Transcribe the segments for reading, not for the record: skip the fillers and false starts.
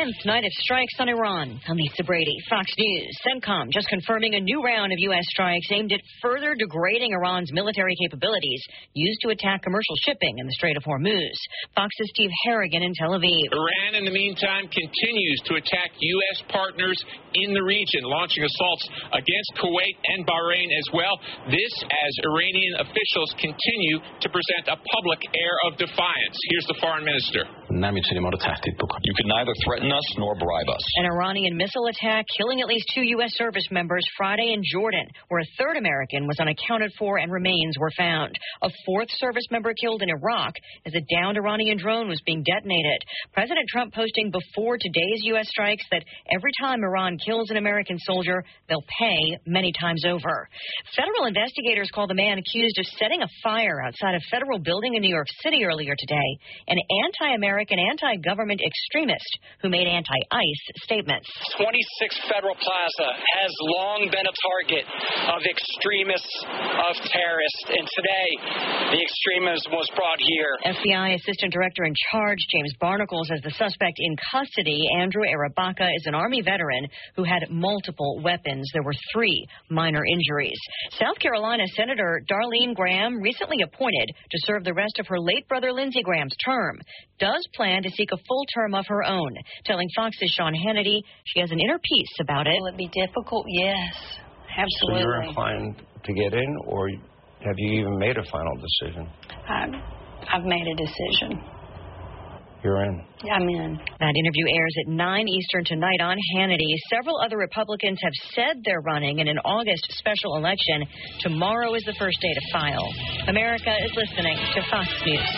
10th night of strikes on Iran. I'm Lisa Brady, Fox News. CENTCOM just confirming a new round of U.S. strikes aimed at further degrading Iran's military capabilities used to attack commercial shipping in the Strait of Hormuz. Fox's Steve Harrigan in Tel Aviv. Iran, in the meantime, continues to attack U.S. partners in the region, launching assaults against Kuwait and Bahrain as well. This as Iranian officials continue to present a public air of defiance. Here's the foreign minister. You can neither threaten us nor bribe us. An Iranian missile attack killing at least 2 U.S. service members Friday in Jordan, where a third American was unaccounted for and remains were found. A fourth service member killed in Iraq as a downed Iranian drone was being detonated. President Trump posting before today's U.S. strikes that every time Iran kills an American soldier, they'll pay many times over. Federal investigators called the man accused of setting a fire outside a federal building in New York City earlier today an anti-American, anti-government extremist who made anti-ICE statements. 26 Federal Plaza has long been a target of extremists, of terrorists, and today the extremism was brought here. FBI Assistant Director in charge James Barnacle says the suspect in custody, Andrew Arabaka, is an Army veteran who had multiple weapons. There were 3 minor injuries. South Carolina Senator Darlene Graham, recently appointed to serve the rest of her late brother Lindsey Graham's term, does plan to seek a full term of her own, telling Fox's Sean Hannity she has an inner peace about it. Will it be difficult? Yes, absolutely. So you're inclined to get in, or have you even made a final decision? I've made a decision. You're in. I'm in. That interview airs at 9 Eastern tonight on Hannity. Several other Republicans have said they're running in an August special election. Tomorrow is the first day to file. America is listening to Fox News.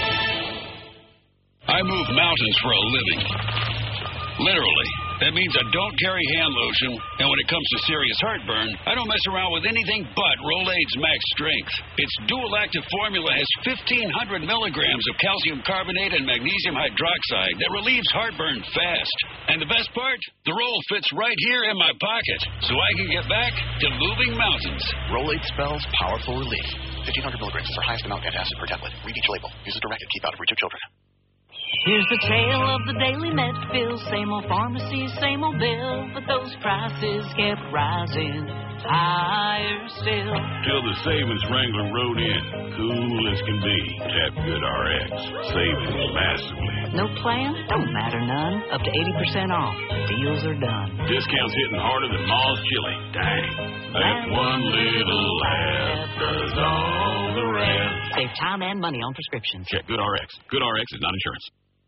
I move mountains for a living. Literally. That means I don't carry hand lotion, and when it comes to serious heartburn, I don't mess around with anything but Rolaids Max Strength. Its dual-active formula has 1,500 milligrams of calcium carbonate and magnesium hydroxide that relieves heartburn fast. And the best part? The roll fits right here in my pocket, so I can get back to moving mountains. Rolaids spells powerful relief. 1,500 milligrams is our highest amount of antacid per tablet. Read each label. Use as directed. Keep out of reach of children. Here's the tale of the daily med bill. Same old pharmacy, same old bill, but those prices kept rising higher still. Till the savings wrangler rode in, cool as can be. Tap Good RX, savings massively. No plan? Don't matter none. Up to 80% off. Deals are done. Discounts hitting harder than Ma's chili. Dang. That one little laugh does all the rest. Save time and money on prescriptions. Check Good RX. Good RX is not insurance.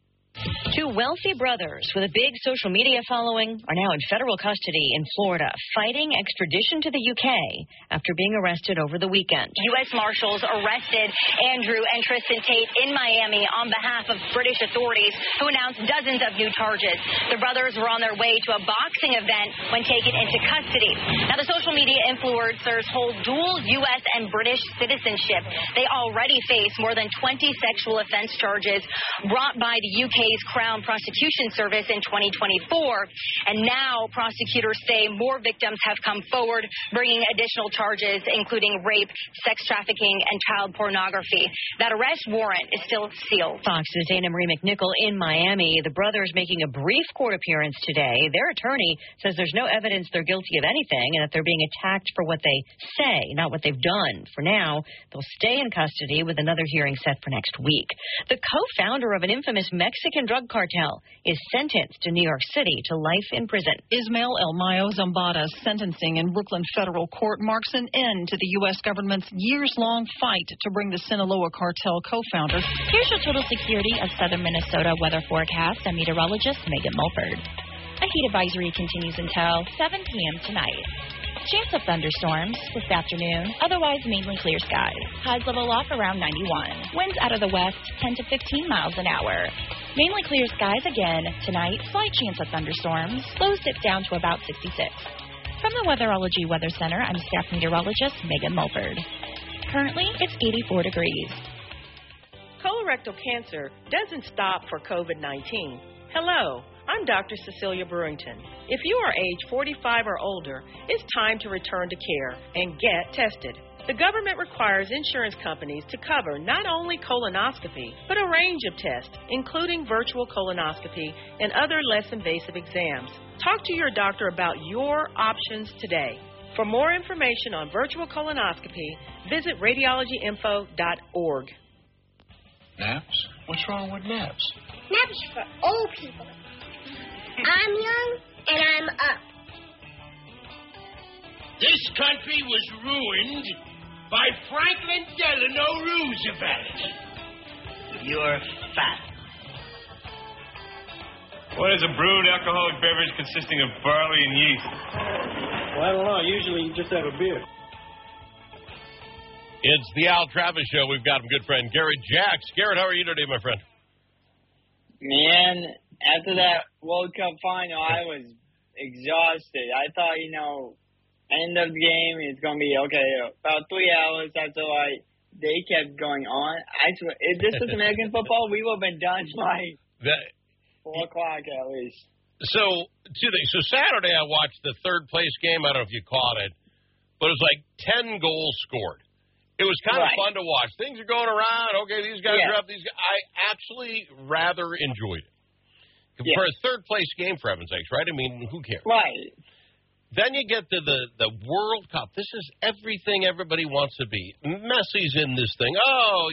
2 wealthy brothers with a big social media following are now in federal custody in Florida, fighting extradition to the UK after being arrested over the weekend. U.S. Marshals arrested Andrew and Tristan Tate in Miami on behalf of British authorities, who announced dozens of new charges. The brothers were on their way to a boxing event when taken into custody. Now, the social media influencers hold dual U.S. and British citizenship. They already face more than 20 sexual offense charges brought by the UK's Crown Prosecution Service in 2024. And now prosecutors say more victims have come forward, bringing additional charges, including rape, sex trafficking, and child pornography. That arrest warrant is still sealed. Fox's Dana Marie McNichol in Miami. The brothers making a brief court appearance today. Their attorney says there's no evidence they're guilty of anything and that they're being attacked for what they say, not what they've done. For now, they'll stay in custody with another hearing set for next week. The co-founder of an infamous Mexican drug cartel is sentenced in New York City to life in prison. Ismael El Mayo Zambada's sentencing in Brooklyn federal court marks an end to the U.S. government's years-long fight to bring the Sinaloa cartel co-founder. Here's your total security of southern Minnesota weather forecast and meteorologist Megan Mulford. A heat advisory continues until 7 p.m. tonight. Chance of thunderstorms this afternoon, otherwise mainly clear skies. Highs level off around 91. Winds out of the west 10 to 15 miles an hour. Mainly clear skies again tonight. Slight chance of thunderstorms. Lows dip down to about 66. From the Weatherology Weather Center, I'm staff meteorologist Megan Mulford. Currently, it's 84 degrees. Colorectal cancer doesn't stop for COVID-19. Hello, I'm Dr. Cecilia Brewington. If you are age 45 or older, it's time to return to care and get tested. The government requires insurance companies to cover not only colonoscopy, but a range of tests, including virtual colonoscopy and other less invasive exams. Talk to your doctor about your options today. For more information on virtual colonoscopy, visit radiologyinfo.org. Naps? What's wrong with naps? Naps for old people. I'm young and I'm up. This country was ruined by Franklin Delano Roosevelt. You're fat. What is a brewed alcoholic beverage consisting of barley and yeast? Well, I don't know. Usually you just have a beer. It's the Al Travis Show. We've got him, good friend Garrett Jacks. Garrett, how are you today, my friend? Man, after that World Cup final, I was exhausted. I thought, end of the game, it's going to be, okay, about 3 hours. That's all right. They kept going on. I swear, if this was American football, we would have been done by 4 o'clock at least. So, 2 things. So, Saturday I watched the third-place game. I don't know if you caught it. But it was like 10 goals scored. It was kind of fun to watch. Things are going around. Okay, these guys are up. I actually rather enjoyed it. For a third-place game, for heaven's sakes, right? I mean, who cares? Right. Then you get to the World Cup. This is everything everybody wants to be. Messi's in this thing. Oh,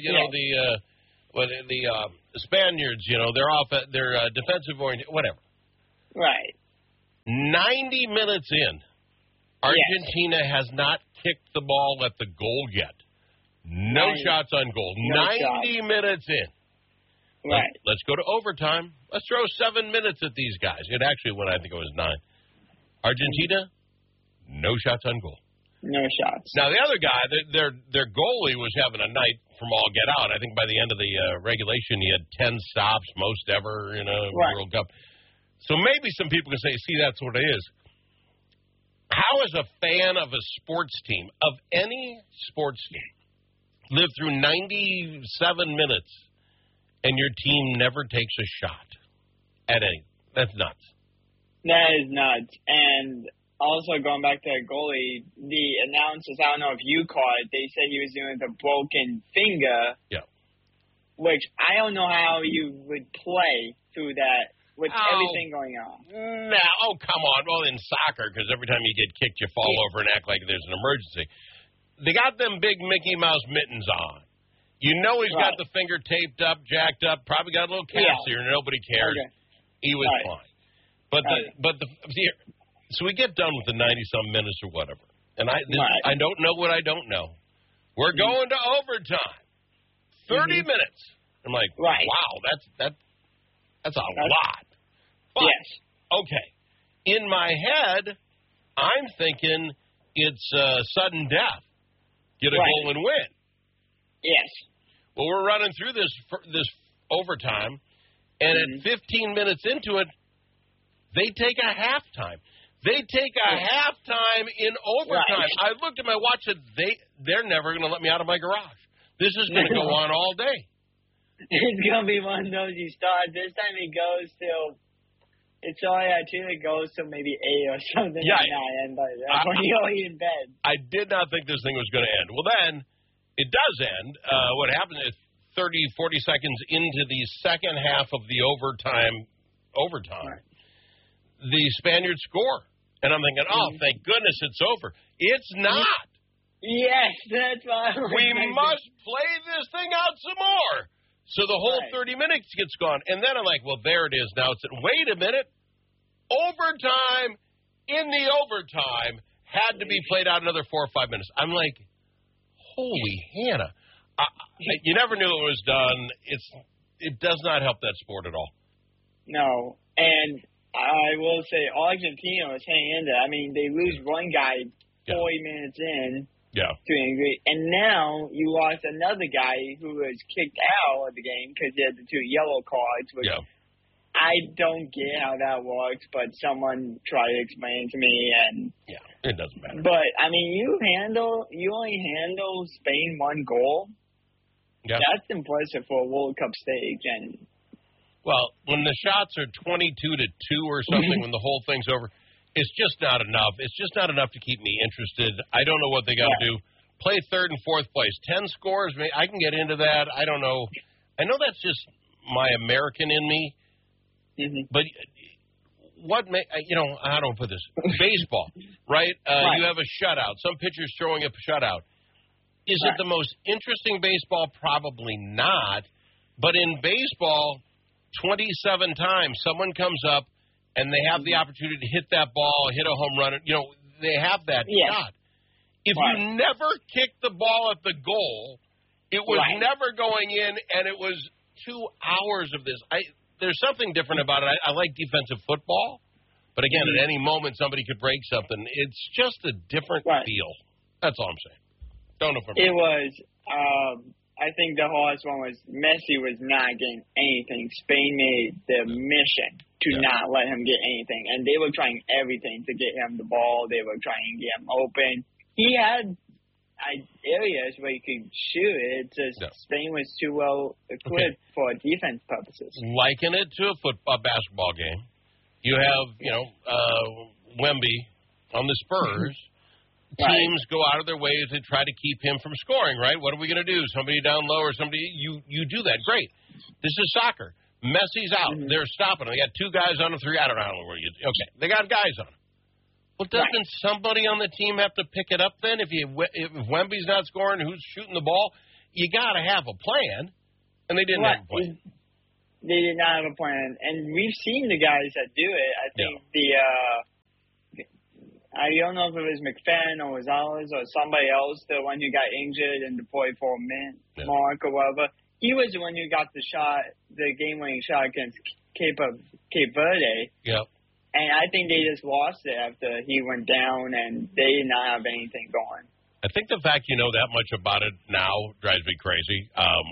the Spaniards, they're off at their defensive oriented, whatever. Right. 90 minutes in, Argentina has not kicked the ball at the goal yet. No shots on goal. 90 minutes in. Right. Let's go to overtime. Let's throw 7 minutes at these guys. It actually went, I think it was 9. Argentina, no shots on goal. No shots. Now, the other guy, their goalie was having a night from all get out. I think by the end of the regulation, he had 10 stops, most ever in a World Cup. So maybe some people can say, see, that's what it is. How, as a fan of a sports team, of any sports team, live through 97 minutes and your team never takes a shot at any? That's nuts. That is nuts. And also going back to the goalie, the announcers, I don't know if you caught it, they said he was doing the broken finger. Yeah. Which I don't know how you would play through that with everything going on. Come on. Well, in soccer, because every time you get kicked, you fall over and act like there's an emergency. They got them big Mickey Mouse mittens on. You know he's got the finger taped up, jacked up, probably got a little cast here, and nobody cares. Okay. He was fine. But so we get done with the 90-some minutes or whatever, and I don't know what I don't know. We're going to overtime, 30 minutes. I'm like, wow, that's a lot. But, okay, in my head, I'm thinking it's sudden death. Get a goal and win. Yes. Well, we're running through this overtime, and at 15 minutes into it, they take a halftime. They take a halftime in overtime. I looked at my watch and they're never going to let me out of my garage. This is going to go on all day. It's going to be one of those you start. This time it goes till, it's all it goes till maybe 8 or something like that. And when you're in bed. I did not think this thing was going to end. Well, then, it does end. What happened is 30, 40 seconds into the second half of the overtime, the Spaniards score. And I'm thinking, oh, thank goodness it's over. It's not. Yes, that's why. We must play this thing out some more. So the whole 30 minutes gets gone. And then I'm like, well, there it is. Now it's wait a minute. Overtime in the overtime had to be played out another 4 or 5 minutes. I'm like, holy Hannah. You never knew it was done. It does not help that sport at all. No. And I will say Argentina was hanging in there. I mean, they lose one guy 40 minutes in. Yeah. To a degree. And now you lost another guy who was kicked out of the game because he had the 2 yellow cards, which I don't get how that works, but someone tried to explain it to me. And it doesn't matter. But, I mean, you only handle Spain 1 goal. Yeah. That's impressive for a World Cup stage. And well, when the shots are 22-2 or something, when the whole thing's over, it's just not enough. It's just not enough to keep me interested. I don't know what they got to do. play third and fourth place. 10 scores, I can get into that. I don't know. I know that's just my American in me. But how do I put this? Baseball, right? You have a shutout. Some pitcher's throwing a shutout. Is it the most interesting baseball? Probably not. But in baseball, 27 times someone comes up and they have the opportunity to hit that ball, hit a home run. They have that shot. If you never kicked the ball at the goal, it was never going in, and it was 2 hours of this. There's something different about it. I like defensive football, but again, at any moment somebody could break something. It's just a different feel. That's all I'm saying. Don't know if I'm It was. I think the hardest one was Messi was not getting anything. Spain made their mission to not let him get anything, and they were trying everything to get him the ball. They were trying to get him open. He had areas where he could shoot it. It's just Spain was too well equipped for defense purposes. Liken it to a basketball game. You have, Wemby on the Spurs. Teams go out of their way to try to keep him from scoring, right? What are we going to do? Somebody down low or somebody, you do that. Great. This is soccer. Messi's out. They're stopping him. They got 2 guys on the 3. I don't know where you. Okay, they got guys on him. Well, doesn't somebody on the team have to pick it up then? If Wemby's not scoring, who's shooting the ball? You got to have a plan, and they didn't have a plan. They did not have a plan, and we've seen the guys that do it. I think I don't know if it was McFadden or Rosales or somebody else, the one who got injured and deployed for a minute mark or whatever. He was the one who got the game-winning shot against Cape Verde. Yep. And I think they just lost it after he went down, and they did not have anything going. I think the fact you know that much about it now drives me crazy.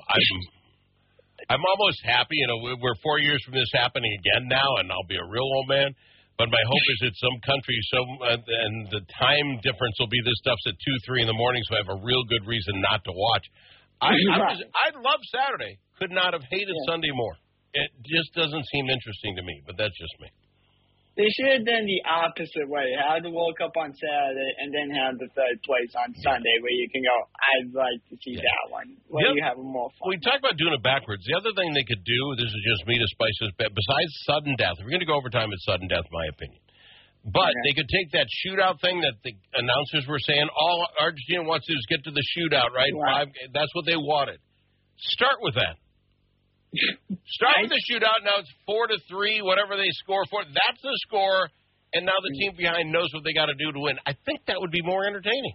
I'm almost happy. We're 4 years from this happening again now, and I'll be a real old man. But my hope is that some countries, and the time difference will be this stuff's at 2, 3 in the morning, so I have a real good reason not to watch. I love Saturday. Could not have hated Sunday more. It just doesn't seem interesting to me, but that's just me. They should have done the opposite way. Have the World Cup on Saturday and then have the third place on Sunday where you can go, I'd like to see that one, where you have more fun. We talked about doing it backwards. The other thing they could do, this is just me to spice this, besides sudden death, we're going to go overtime at sudden death, in my opinion. But they could take that shootout thing that the announcers were saying, all Argentina wants to do is get to the shootout, right? 5, that's what they wanted. Start with that. Start with the shootout. Now it's 4-3, whatever they score for. That's the score, and now the team behind knows what they got to do to win. I think that would be more entertaining.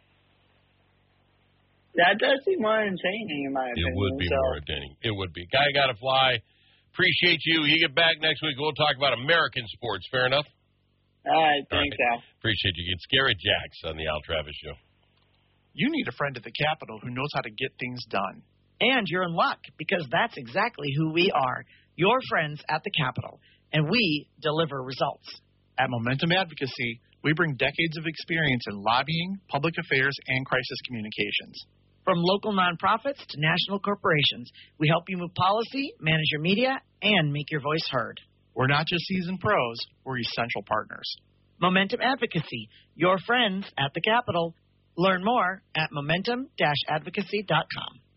That does seem more entertaining, in my opinion. It would be more entertaining. It would be. Guy got to fly. Appreciate you. You get back next week. We'll talk about American sports. Fair enough? All right. Thanks, Al. Appreciate you. It's Gary Jacks on the Al Travis Show. You need a friend at the Capitol who knows how to get things done. And you're in luck, because that's exactly who we are, your friends at the Capitol, and we deliver results. At Momentum Advocacy, we bring decades of experience in lobbying, public affairs, and crisis communications. From local nonprofits to national corporations, we help you move policy, manage your media, and make your voice heard. We're not just seasoned pros, we're essential partners. Momentum Advocacy, your friends at the Capitol. Learn more at momentum-advocacy.com.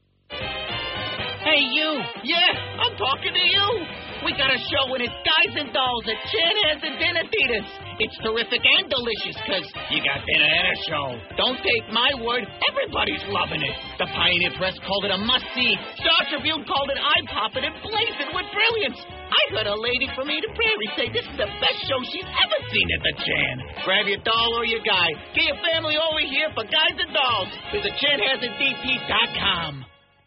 Hey, you. Yeah, I'm talking to you. We got a show and it's Guys and Dolls at Chanhassen and Dinner Theaters. It's terrific and delicious because you got dinner and a show. Don't take my word. Everybody's loving it. The Pioneer Press called it a must-see. Star Tribune called it eye-popping and blazing with brilliance. I heard a lady from Eden Prairie say this is the best show she's ever seen at the Chan. Grab your doll or your guy. Get your family over here for Guys and Dolls. Visit ChanhassenDP.com.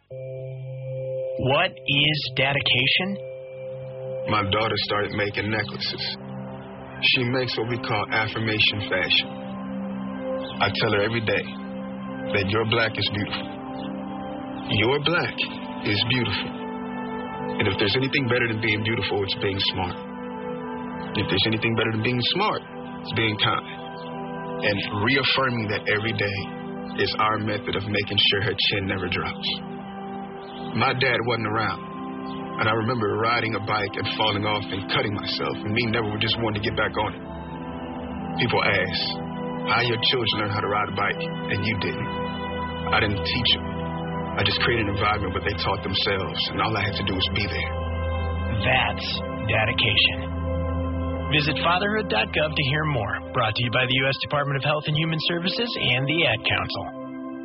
What is dedication? My daughter started making necklaces. She makes what we call affirmation fashion. I tell her every day that your black is beautiful. Your black is beautiful. And if there's anything better than being beautiful, it's being smart. If there's anything better than being smart, it's being kind. And reaffirming that every day is our method of making sure her chin never drops. My dad wasn't around, and I remember riding a bike and falling off and cutting myself, and me never just wanting to get back on it. People ask, How your children learn how to ride a bike, and you didn't. I didn't teach them. I just created an environment where they taught themselves, and all I had to do was be there. That's dedication. Visit fatherhood.gov to hear more. Brought to you by the U.S. Department of Health and Human Services and the Ad Council.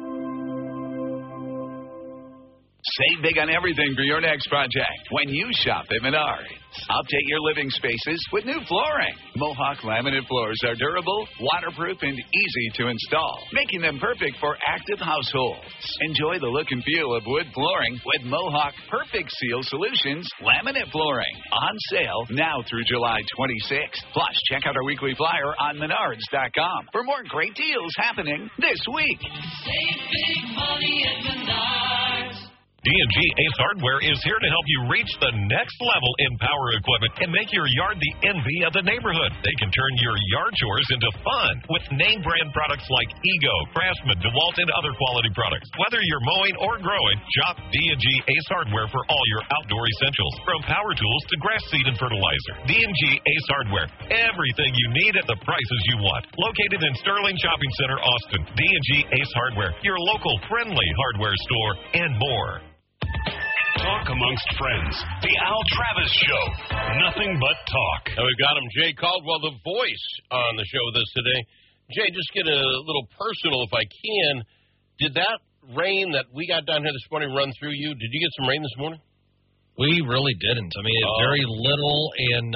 Save big on everything for your next project when you shop at Menards. Update your living spaces with new flooring. Mohawk laminate floors are durable, waterproof, and easy to install, making them perfect for active households. Enjoy the look and feel of wood flooring with Mohawk Perfect Seal Solutions laminate flooring. On sale now through July 26th. Plus, check out our weekly flyer on Menards.com for more great deals happening this week. Save big money at Menards. D&G Ace Hardware is here to help you reach the next level in power equipment and make your yard the envy of the neighborhood. They can turn your yard chores into fun with name brand products like Ego, Craftsman, DeWalt, and other quality products. Whether you're mowing or growing, shop D&G Ace Hardware for all your outdoor essentials, from power tools to grass seed and fertilizer. D&G Ace Hardware, everything you need at the prices you want. Located in Sterling Shopping Center, Austin. D&G Ace Hardware, your local friendly hardware store, and more. Talk amongst friends. The Al Travis Show. Nothing but talk. Now we've got him, Jay Caldwell, the voice, on the show with us today. Jay, just get a little personal if I can. Did that rain that we got down here this morning run through you? Did you get some rain this morning? We really didn't. I mean, very little, and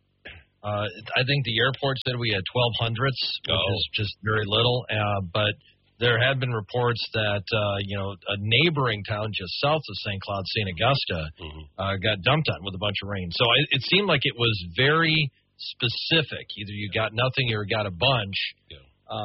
I think the airport said we had 12 hundredths, which is just very little, but there had been reports that, a neighboring town just south of St. Cloud, St. Augusta, got dumped on with a bunch of rain. So it seemed like it was very specific. Either you got nothing or you got a bunch. Yeah.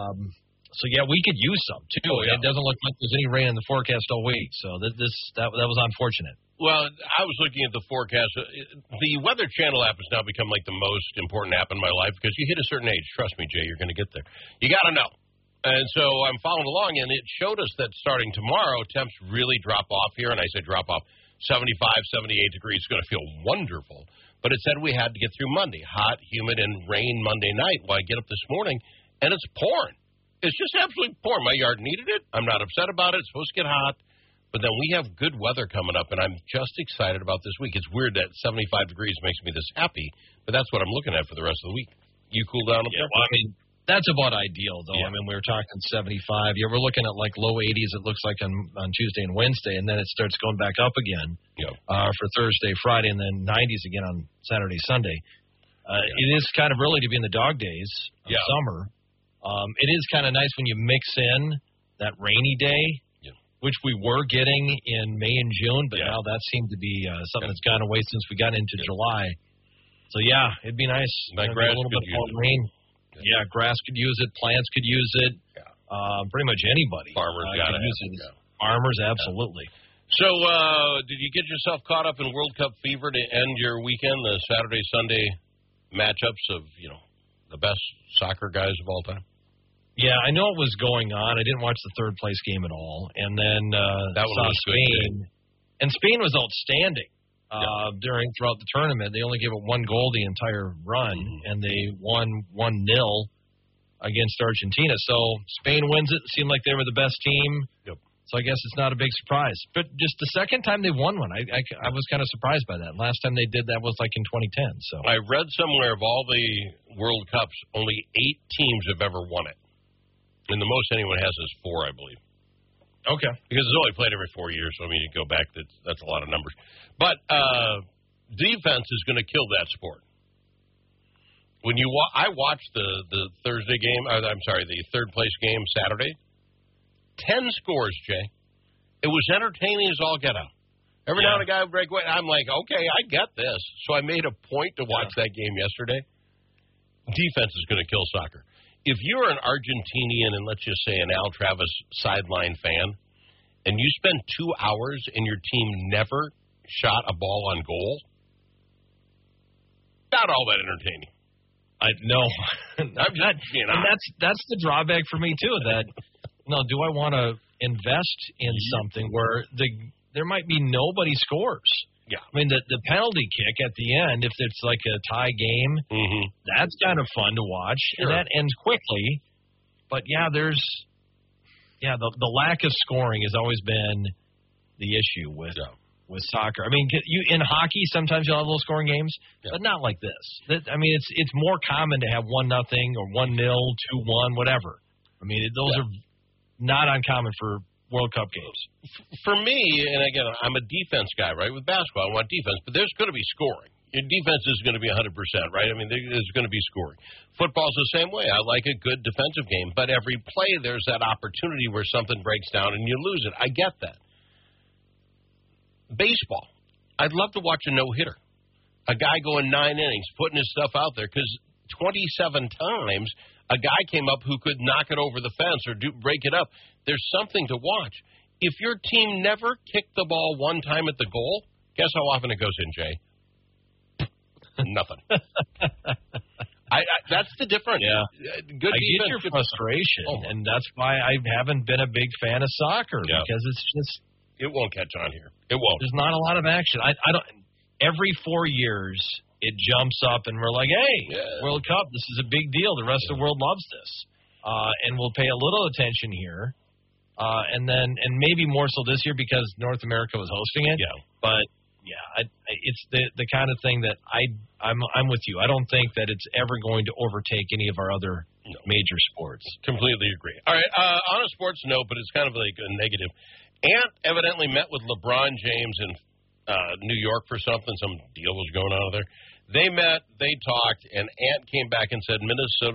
We could use some, too. Oh, yeah. It doesn't look like there's any rain in the forecast all week. So that was unfortunate. Well, I was looking at the forecast. The Weather Channel app has now become like the most important app in my life because you hit a certain age. Trust me, Jay, you're going to get there. You got to know. And so I'm following along, and it showed us that starting tomorrow, temps really drop off here. And I said drop off 75, 78 degrees. It's going to feel wonderful. But it said we had to get through Monday, hot, humid, and rain Monday night. Well, I get up this morning, and it's pouring. It's just absolutely pouring. My yard needed it. I'm not upset about it. It's supposed to get hot. But then we have good weather coming up, and I'm just excited about this week. It's weird that 75 degrees makes me this happy, but that's what I'm looking at for the rest of the week. You cool down up there? Well, I mean, that's about ideal, though. Yeah. I mean, we were talking 75. Yeah, we're looking at like low 80s, it looks like, on Tuesday and Wednesday, and then it starts going back up again for Thursday, Friday, and then 90s again on Saturday, Sunday. It is kind of early to be in the dog days of summer. It is kind of nice when you mix in that rainy day, which we were getting in May and June, but now that seemed to be something that's gone away since we got into July. So, it'd be nice. That grass a little could bit of rain. Yeah, grass could use it. Plants could use it. Pretty much anybody. Farmers got use it. Yeah. Farmers, absolutely. So, did you get yourself caught up in World Cup fever to end your weekend? The Saturday, Sunday matchups of the best soccer guys of all time. Yeah, I know it was going on. I didn't watch the third place game at all, and then that one saw was Spain, and Spain was outstanding. Throughout the tournament. They only gave up one goal the entire run, and they won 1-0 against Argentina. So Spain wins it. Seemed like they were the best team. So I guess it's not a big surprise. But just the second time they won one, I was kind of surprised by that. Last time they did that was like in 2010. So I read somewhere of all the World Cups, only 8 teams have ever won it. And the most anyone has is 4, I believe. Okay. Because it's only played every 4 years, so I mean, you go back, that's a lot of numbers. But defense is going to kill that sport. When I watched the Thursday game, the third place game Saturday, 10 scores, Jay. It was entertaining as all get out. Every now and a guy would break away. I'm like, okay, I get this. So I made a point to watch that game yesterday. Defense is going to kill soccer. If you're an Argentinian and let's just say an Al Travis sideline fan, and you spend 2 hours and your team never shot a ball on goal, not all that entertaining. I know. And that's the drawback for me too. That do I want to invest in something where there might be nobody scores? Yeah. I mean, the penalty kick at the end, if it's like a tie game, that's kind of fun to watch. Sure. And that ends quickly. But the lack of scoring has always been the issue with soccer. I mean, in hockey sometimes you'll have low scoring games, but not like this. It's more common to have 1-0 or 1-0, 2-1, whatever. I mean, those are not uncommon for World Cup games. For me, and again, I'm a defense guy, right? With basketball, I want defense, but there's going to be scoring. Your defense is going to be 100%, right? I mean, there's going to be scoring. Football's the same way. I like a good defensive game, but every play there's that opportunity where something breaks down and you lose it. I get that. Baseball, I'd love to watch a no-hitter. A guy going 9 innings, putting his stuff out there, because 27 times a guy came up who could knock it over the fence or break it up. There's something to watch. If your team never kicked the ball one time at the goal, guess how often it goes in, Jay? Nothing. That's the difference. Yeah. Good I get your frustration, and that's why I haven't been a big fan of soccer, because it's just... It won't catch on here. It won't. There's not a lot of action. I don't. Every 4 years, it jumps up, and we're like, hey, World Cup, this is a big deal. The rest of the world loves this. And we'll pay a little attention here. And maybe more so this year because North America was hosting it. Yeah. But, it's the kind of thing that I'm with you. I don't think that it's ever going to overtake any of our other major sports. Completely agree. All right, on a sports note, but it's kind of like a negative. Ant evidently met with LeBron James in New York for something. Some deal was going on there. They met, they talked, and Ant came back and said Minnesota